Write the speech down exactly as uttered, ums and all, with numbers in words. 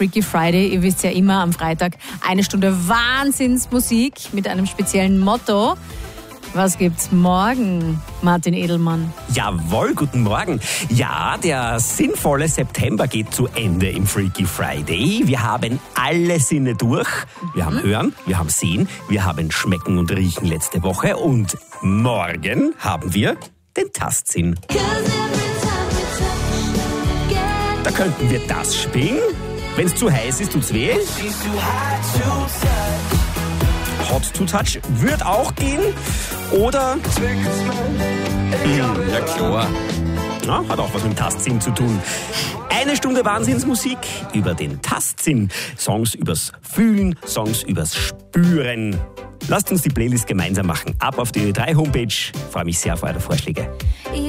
Freaky Friday. Ihr wisst ja immer, am Freitag eine Stunde Wahnsinnsmusik mit einem speziellen Motto. Was gibt's morgen, Martin Edelmann? Jawohl, guten Morgen. Ja, der sinnvolle September geht zu Ende im Freaky Friday. Wir haben alle Sinne durch. Wir haben Hören, wir haben Sehen, wir haben Schmecken und Riechen letzte Woche. Und morgen haben wir den Tastsinn. Da könnten wir das spielen. Wenn es zu heiß ist, tut's weh. Hot to touch wird auch gehen. Oder... Hm, ja klar. Ja, hat auch was mit dem Tastsinn zu tun. Eine Stunde Wahnsinnsmusik über den Tastsinn. Songs übers Fühlen, Songs übers Spüren. Lasst uns die Playlist gemeinsam machen. Ab auf die Ö drei Homepage. Freue mich sehr auf eure Vorschläge.